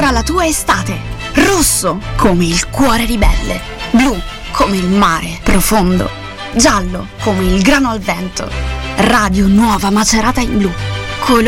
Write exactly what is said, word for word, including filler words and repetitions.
sarà la tua estate. Rosso come il cuore ribelle, blu come il mare profondo, giallo come il grano al vento. Radio Nuova Macerata in blu. Colori